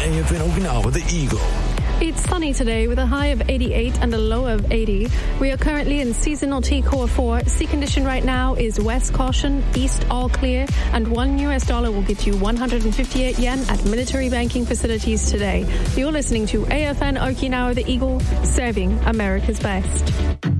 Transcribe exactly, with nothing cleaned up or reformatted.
A F N Okinawa, the Eagle. It's sunny today with a high of eighty-eight and a low of eighty. We are currently in seasonal T Core four. Sea condition right now is west caution, east all clear, and one U S dollar will get you one hundred fifty-eight yen at military banking facilities today. You're listening to A F N Okinawa, the Eagle, serving America's best.